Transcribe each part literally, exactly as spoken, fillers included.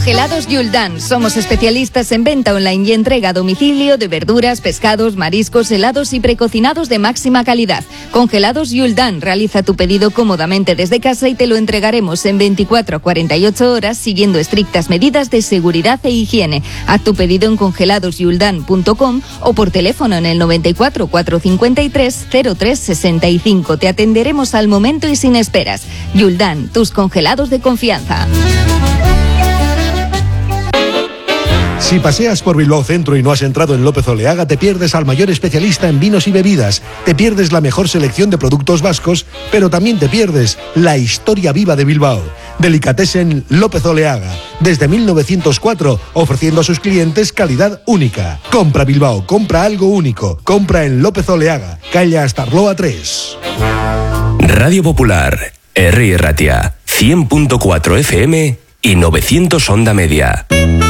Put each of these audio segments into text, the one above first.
Congelados Yuldan. Somos especialistas en venta online y entrega a domicilio de verduras, pescados, mariscos, helados y precocinados de máxima calidad. Congelados Yuldan. Realiza tu pedido cómodamente desde casa y te lo entregaremos en veinticuatro a cuarenta y ocho horas siguiendo estrictas medidas de seguridad e higiene. Haz tu pedido en congelados yuldan punto com o por teléfono en el noventa y cuatro, cuatrocientos cincuenta y tres, cero tres sesenta y cinco. Te atenderemos al momento y sin esperas. Yuldan, tus congelados de confianza. Si paseas por Bilbao Centro y no has entrado en López Oleaga, te pierdes al mayor especialista en vinos y bebidas, te pierdes la mejor selección de productos vascos, pero también te pierdes la historia viva de Bilbao. Delicatessen López Oleaga, desde mil novecientos cuatro, ofreciendo a sus clientes calidad única. Compra Bilbao, compra algo único, compra en López Oleaga, calle Astarloa tres. Radio Popular, Herri Ratia, cien punto cuatro F M y novecientos onda media.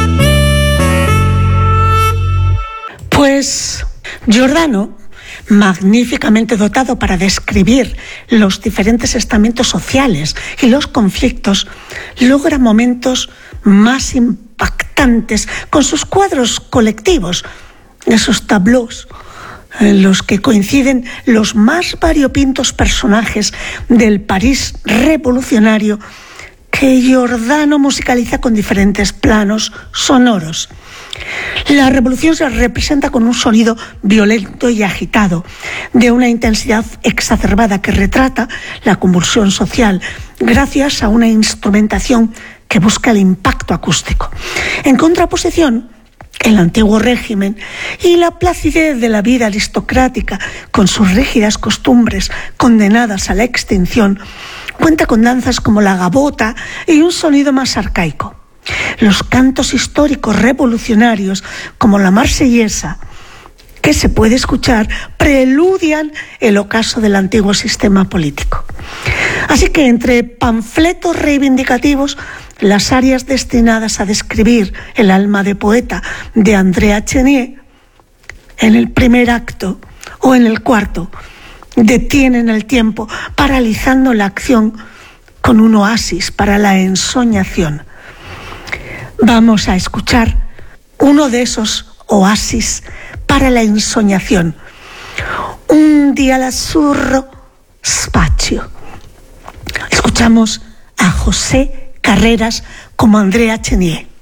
Pues Giordano, magníficamente dotado para describir los diferentes estamentos sociales y los conflictos, logra momentos más impactantes con sus cuadros colectivos, esos tableaus en los que coinciden los más variopintos personajes del París revolucionario que Giordano musicaliza con diferentes planos sonoros. La revolución se representa con un sonido violento y agitado, de una intensidad exacerbada que retrata la convulsión social, gracias a una instrumentación que busca el impacto acústico. En contraposición, el antiguo régimen y la placidez de la vida aristocrática, con sus rígidas costumbres condenadas a la extinción, cuenta con danzas como la gabota y un sonido más arcaico. Los cantos históricos revolucionarios, como la marsellesa, que se puede escuchar, preludian el ocaso del antiguo sistema político. Así que entre panfletos reivindicativos, las arias destinadas a describir el alma de poeta de Andrea Chenier, en el primer acto o en el cuarto, detienen el tiempo, paralizando la acción con un oasis para la ensoñación. Vamos a escuchar uno de esos oasis para la ensoñación. Un día l'azzurro spazio. Escuchamos a José Carreras como Andrea Chenier.